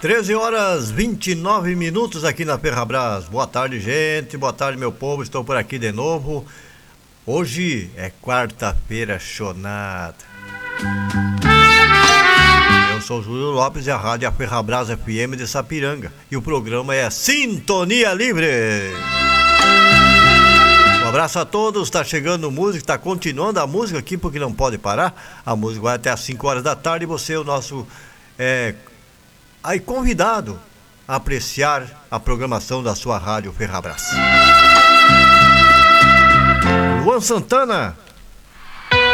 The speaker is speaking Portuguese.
13 horas 29 minutos aqui na Ferrabras. Boa tarde, gente. Boa tarde, meu povo. Estou por aqui de novo. Hoje é quarta-feira chonada. Eu sou o Júlio Lopes e a rádio é a Ferrabras FM de Sapiranga. E o programa é Sintonia Livre. Um abraço a todos. Está chegando música, está continuando a música aqui porque não pode parar. A música vai até às 5 horas da tarde e você é o nosso aí convidado a apreciar a programação da sua rádio Ferrabras. Luan Santana,